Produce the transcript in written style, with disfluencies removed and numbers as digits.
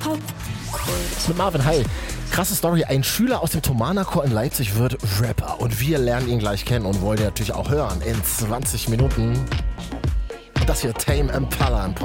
Mit Marvin, hi. Krasse Story. Ein Schüler aus dem Thomanerchor in Leipzig wird Rapper. Und wir lernen ihn gleich kennen und wollen ihn natürlich auch hören in 20 Minuten. Das hier Tame Impala im